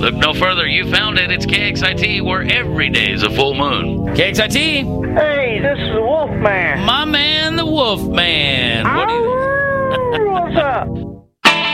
Look no further. You found it. It's KXIT, where every day is a full moon. KXIT. Hey, this is the Wolfman. My man, the Wolfman. What do you... What's up?